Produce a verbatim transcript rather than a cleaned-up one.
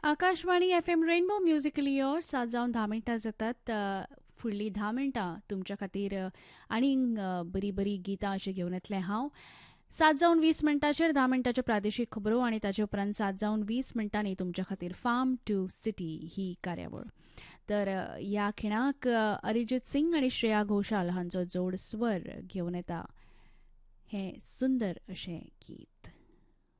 Akashvani F M rainbow musically your सात जावन धा मिनटां जातात. अ, फुडलीं धा मिनटां तुमच्या खातीर अ, आनीक अ, बरी बरी गितां अशें घेवन येतलें हांव. सात जावन वीस मिनटाचेर धा मिनटाच्यो प्रादेशीक खबरो आनी ताचे उपरांत सात जावन वीस मिनटांनी तुमच्या खातीर फार्म टू सिटी ही कार्यावळ. तर अ, ह्या खिणाक अ, अरिजीत सिंग आनी श्रेया घोषाल हांचो जोड स्वर घेवन येता हें सुंदर अशें गीत.